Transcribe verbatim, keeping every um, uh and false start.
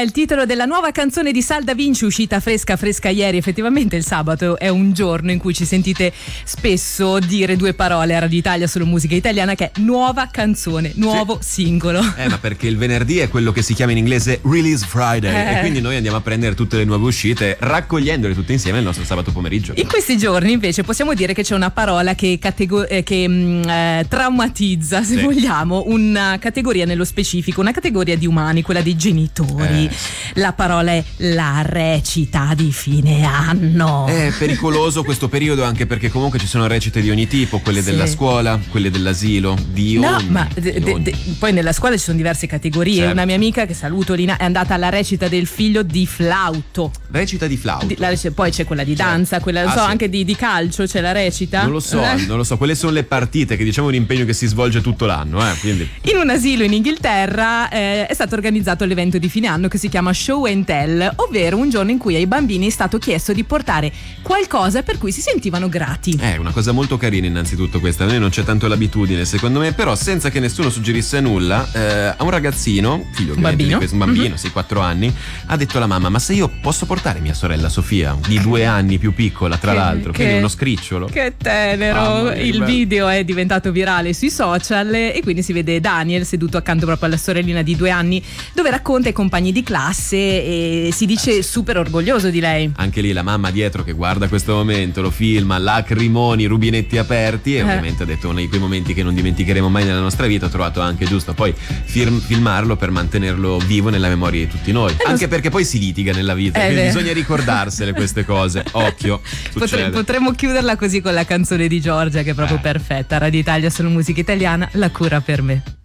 il titolo della nuova canzone di Sal Da Vinci, uscita fresca fresca ieri. Effettivamente il sabato è un giorno in cui ci sentite spesso dire due parole a Radio Italia solo musica italiana, che è nuova canzone, nuovo sì. singolo. Eh, ma perché il venerdì è quello che si chiama in inglese Release Friday eh. e quindi noi andiamo a prendere tutte le nuove uscite raccogliendole tutte insieme il nostro sabato pomeriggio. In questi giorni invece possiamo dire che c'è una parola che, catego- eh, che mh, eh, traumatizza, se sì. vogliamo, una categoria nello specifico, una categoria di umani, quella dei genitori. Eh. La parola è la recita di fine anno. È pericoloso questo periodo, anche perché comunque ci sono recite di ogni tipo, quelle sì. della scuola, quelle dell'asilo, di no, ogni, ma di de, de, de, poi nella scuola ci sono diverse categorie. Certo. Una mia amica, che saluto, Lina, è andata alla recita del figlio di flauto. Recita di flauto. Di, la, poi c'è quella di danza, quella ah, so sì. anche di, di calcio, c'è la recita. Non lo so, non lo so. Quelle sono le partite, che diciamo è un impegno che si svolge tutto l'anno, eh, quindi. In un asilo in Inghilterra eh, è stato organizzato l'evento di fine anno che si chiama Show and Tell, ovvero un giorno in cui ai bambini è stato chiesto di portare qualcosa per cui si sentivano grati. È una cosa molto carina innanzitutto questa, a noi non c'è tanto l'abitudine secondo me, però senza che nessuno suggerisse nulla, eh, a un ragazzino, figlio un bambino, di un bambino, mm-hmm. sì, quattro anni, ha detto alla mamma: ma se io posso portare mia sorella Sofia, di due anni più piccola tra che, l'altro, che, quindi uno scricciolo. Che tenero. Ah, il bello. Video è diventato virale sui social e quindi si vede Daniel seduto accanto proprio alla sorellina di due anni, dove racconta ai compagni di classe e si dice super orgoglioso di lei. Anche lì la mamma dietro che guarda questo momento, lo filma, lacrimoni, rubinetti aperti, e eh. ovviamente ha detto uno di quei momenti che non dimenticheremo mai nella nostra vita. Ho trovato anche giusto poi firm- filmarlo per mantenerlo vivo nella memoria di tutti noi, eh, anche so. perché poi si litiga nella vita, eh, quindi bisogna ricordarsele queste cose. Occhio, Potre- potremmo chiuderla così con la canzone di Giorgia, che è proprio eh. perfetta. Radio Italia, solo musica italiana, la cura per me.